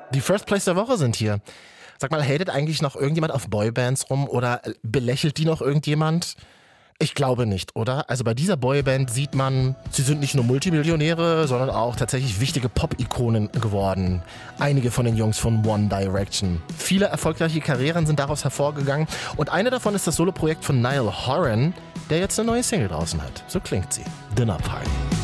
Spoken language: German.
Die First Place der Woche sind hier. Sag mal, hatet eigentlich noch irgendjemand auf Boybands rum oder belächelt die noch irgendjemand? Ich glaube nicht, oder? Also bei dieser Boyband sieht man, sie sind nicht nur Multimillionäre, sondern auch tatsächlich wichtige Pop-Ikonen geworden. Einige von den Jungs von One Direction. Viele erfolgreiche Karrieren sind daraus hervorgegangen und eine davon ist das Soloprojekt von Niall Horan, der jetzt eine neue Single draußen hat. So klingt sie. Dinner Party.